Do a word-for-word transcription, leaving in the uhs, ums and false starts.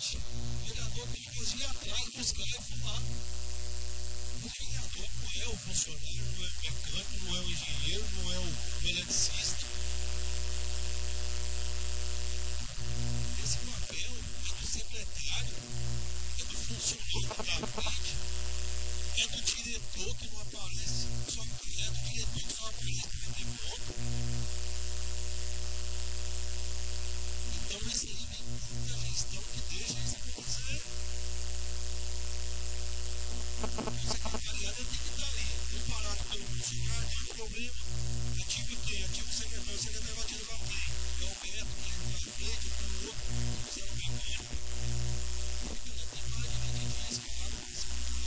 seguinte, o vereador tem que ir atrás dos caras e falar. O vereador não é o funcionário, não é o mecânico, não é o engenheiro, não é o eletricista. Esse papel é do secretário, é do funcionário da frente, é do diretor que não aparece, só é do diretor que só aparece para ter ponto. Então isso aí vem muita gestão que deixa isso acontecer. O secretariado tem que estar ali, não parado pelo funcionário, não tem problema. Ativo quem? Ativo o secretário, o secretário vai tirar para quem? É